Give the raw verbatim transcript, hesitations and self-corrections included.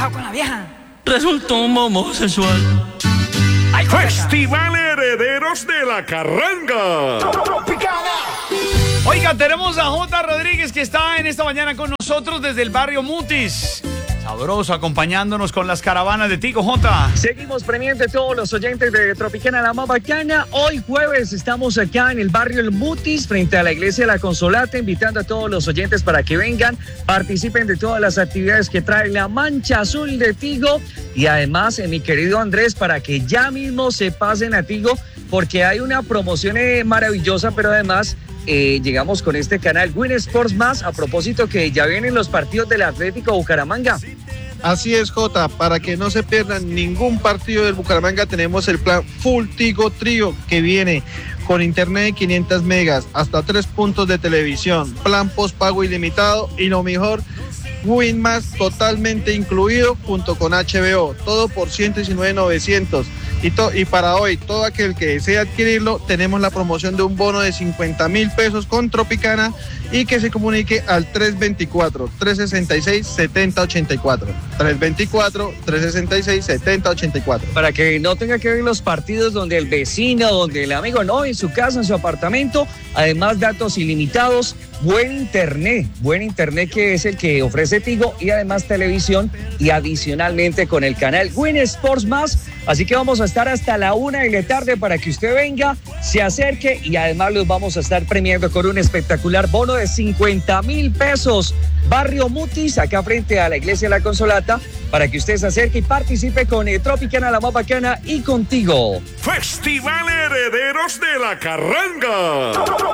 dejado con la vieja. Resultó un homosexual. Ay, Festival Herederos de la Carranga. Oiga, tenemos a J. Rodríguez que está en esta mañana con nosotros desde el barrio Mutis. Sabroso, acompañándonos con las caravanas de Tigo, J. Seguimos premiando a todos los oyentes de Tropicana La Más Bacana. Hoy jueves estamos acá en el barrio El Mutis, frente a la iglesia de la Consolata, invitando a todos los oyentes para que vengan, participen de todas las actividades que trae la Mancha Azul de Tigo. Y además, eh, mi querido Andrés, para que ya mismo se pasen a Tigo, porque hay una promoción eh, maravillosa, pero además... Eh, llegamos con este canal Win Sports Más, a propósito que ya vienen los partidos del Atlético Bucaramanga. Así es, Jota, para que no se pierdan ningún partido del Bucaramanga, tenemos el plan Full Tigo Trio, que viene con internet de quinientos megas, hasta tres puntos de televisión, plan postpago ilimitado y lo mejor, Win Más totalmente incluido junto con H B O, todo por ciento diecinueve mil novecientos. Y, to- y para hoy, todo aquel que desee adquirirlo, tenemos la promoción de un bono de cincuenta mil pesos con Tropicana y que se comunique al tres veinticuatro, trescientos sesenta y seis, setenta ochenta y cuatro. tres veinticuatro, trescientos sesenta y seis, setenta ochenta y cuatro. Para que no tenga que ver los partidos donde el vecino, donde el amigo, no, en su casa, en su apartamento. Además, datos ilimitados, buen internet, buen internet que es el que ofrece Tigo y además televisión y adicionalmente con el canal Win Sports Más. Así que vamos a estar hasta la una de la tarde para que usted venga, se acerque y además los vamos a estar premiando con un espectacular bono de cincuenta mil pesos. Barrio Mutis, acá frente a la iglesia de la Consolata, para que usted se acerque y participe con eh, Tropicana La Más Bacana y contigo. Festival Herederos de la Carranga.